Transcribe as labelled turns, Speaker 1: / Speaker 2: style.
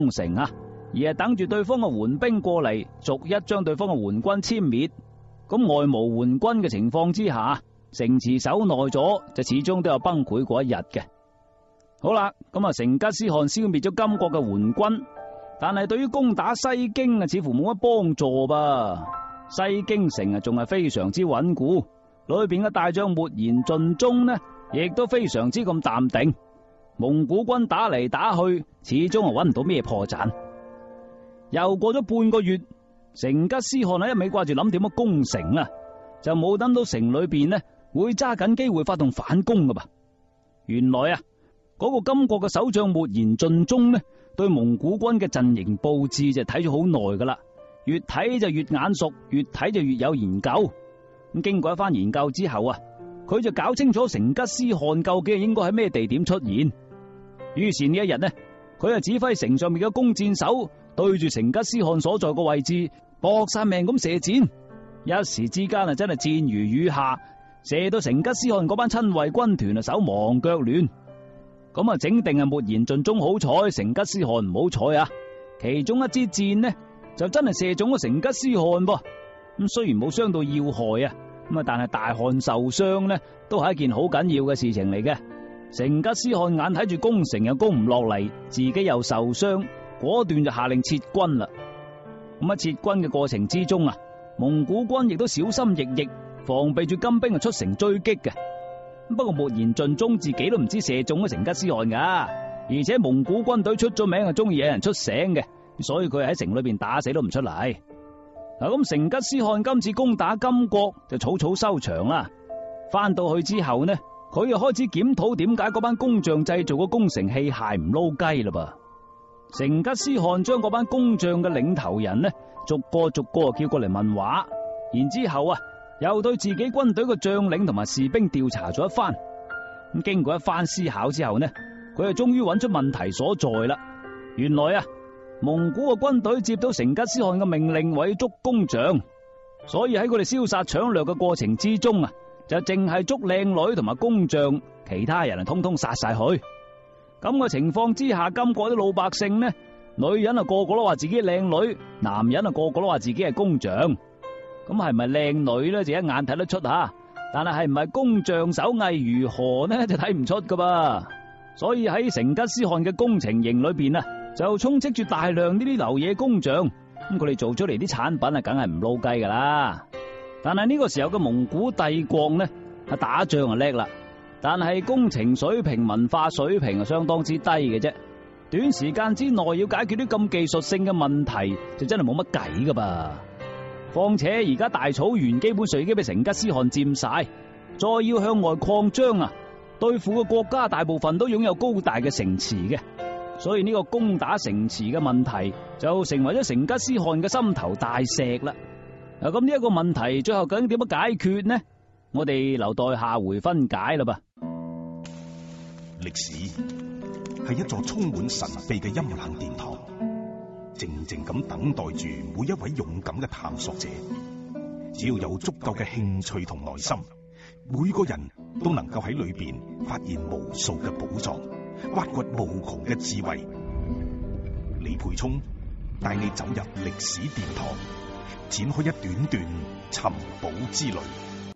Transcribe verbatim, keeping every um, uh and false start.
Speaker 1: 城啊，而係等住對方嘅援兵過嚟，逐一將對方嘅援軍殲滅。咁外無援軍嘅情況之下，城池守耐咗，就始終都有崩潰嗰一日嘅。好啦，咁啊，成吉思汗消滅咗金國嘅援軍，但係對於攻打西京啊，似乎冇乜幫助噃。西京城啊，仲係非常之穩固，裏邊嘅大將秣延盡忠呢，亦都非常之咁淡定。蒙古軍打嚟打去，始終係搵唔到咩破綻。又過咗半個月，成吉思汗啊一味掛住諗點樣攻城啊，就冇等到城裏邊呢會揸緊機會發動反攻噶噃。原來啊，嗰、那個金國嘅守將秣延盡忠呢，對蒙古軍嘅陣營布置就睇咗好耐噶啦，越睇就越眼熟，越睇就越有研究。咁經過一番研究之後啊，佢就搞清楚成吉思汗究竟應該喺咩地點出現。於是呢一日呢，佢就指揮城上面嘅弓箭手對住成吉思汗所在個位置搏晒命咁射箭，一時之間啊真係箭如雨下，射到成吉思汗嗰班親衛軍團啊手忙腳亂。咁啊，整定係秣延盡忠好彩，成吉思汗唔好彩啊！其中一支箭呢，就真係射中咗成吉思汗噃。咁雖然冇傷到要害啊，咁啊，但係大汗受傷呢，都係一件好緊要嘅事情嚟嘅。成吉思汗眼睇住攻城又攻唔落嚟，自己又受傷，果斷就下令撤軍啦。咁啊，撤軍嘅過程之中啊，蒙古軍亦都小心翼翼，防備住金兵啊出城追擊嘅。不過秣延盡忠自己都唔知射中咗成吉思汗噶，而且蒙古軍隊出咗名係中意有人出醒嘅，所以佢喺城裏邊打死都唔出嚟。嗱，咁成吉思汗今次攻打金國就草草收場啦。翻到去之後呢，佢又開始檢討點解嗰班工匠製造嘅攻城器械唔撈雞啦噃。成吉思汗將嗰班工匠嘅領頭人呢，逐個逐個叫過嚟問話，然之後啊，又對自己軍隊嘅將領同埋士兵調查咗一番。咁經過一番思考之後呢，佢就終於揾出問題所在啦。原來啊，蒙古嘅軍隊接到成吉思汗嘅命令，為捉工匠，所以喺佢哋燒殺搶掠嘅過程之中啊，就淨係捉靚女同埋工匠，其他人啊通通殺晒佢。咁嘅情況之下，金國啲老百姓呢，女人啊個個都話自己靚女，男人啊個個都話自己係工匠。咁係咪靚女呢？就一眼睇得出吓，但係係唔係工匠手藝如何呢？就睇唔出噶噃。所以喺成吉思汗嘅工程營裏邊啊，就充斥住大量呢啲流嘢工匠。咁佢哋做出嚟啲產品啊，梗係唔撈雞噶啦。但係呢個時候嘅蒙古帝國呢，啊打仗啊叻啦，但係工程水平、文化水平啊相當之低嘅啫。短時間之內要解決啲咁技術性嘅問題，就真係冇乜計噶噃。況且而家大草原基本上已經俾成吉思汗佔晒，再要向外擴張啊，對付嘅國家大部分都擁有高大嘅城池嘅，所以呢個攻打城池嘅問題就成為咗成吉思汗嘅心頭大石啦。嗱，咁呢一個問題最後究竟點樣解決呢？我哋留待下回分解啦噃。
Speaker 2: 歷史係一座充滿神秘嘅陰冷殿堂，靜靜咁等待住每一位勇敢嘅探索者。只要有足夠嘅興趣同耐心，每個人都能夠喺裏邊發現無數嘅寶藏，挖掘無窮嘅智慧。李培聰帶你走入歷史殿堂，展開一段段尋寶之旅。